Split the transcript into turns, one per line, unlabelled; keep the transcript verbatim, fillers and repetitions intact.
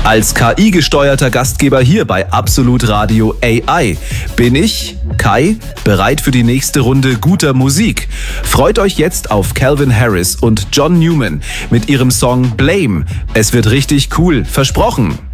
Als K I-gesteuerter Gastgeber hier bei Absolut Radio A I bin ich, Kai, bereit für die nächste Runde guter Musik. Freut euch jetzt auf Calvin Harris und John Newman mit ihrem Song Blame. Es wird richtig cool, versprochen.